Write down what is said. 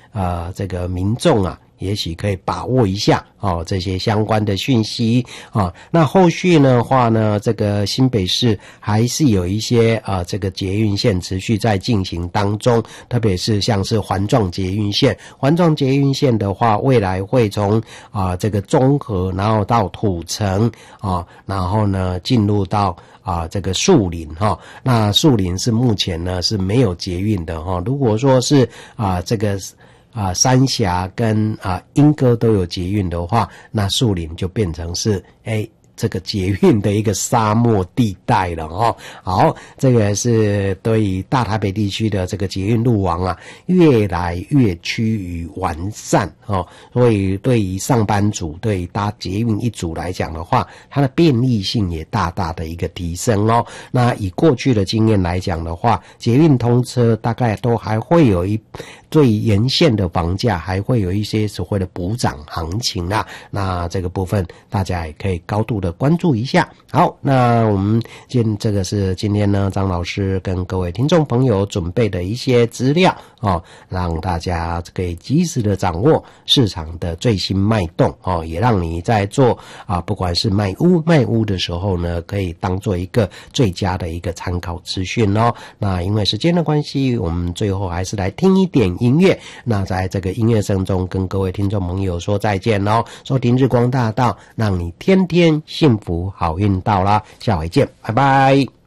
这个民众啊，也许可以把握一下这些相关的讯息那后续的话呢，这个新北市还是有一些这个捷运线持续在进行当中，特别是像是环状捷运线的话，未来会从这个中和，然后到土城然后呢进入到这个树林那树林是目前呢是没有捷运的如果说是这个三峡跟莺歌都有捷运的话，那树林就变成是这个捷运的一个沙漠地带了好，这个是对于大台北地区的这个捷运路网越来越趋于完善所以对于上班族，对于搭捷运一族来讲的话，它的便利性也大大的一个提升那以过去的经验来讲的话，捷运通车大概都还会有对沿线的房价还会有一些所谓的补涨行情那这个部分大家也可以高度的关注一下。好，那我们这个是今天呢张老师跟各位听众朋友准备的一些资料让大家可以及时的掌握市场的最新脉动也让你在做不管是卖屋的时候呢，可以当做一个最佳的一个参考资讯那因为时间的关系，我们最后还是来听一点音乐，那在这个音乐声中跟各位听众朋友说再见收听日光大道，让你天天幸福好运到啦，下回见，拜拜。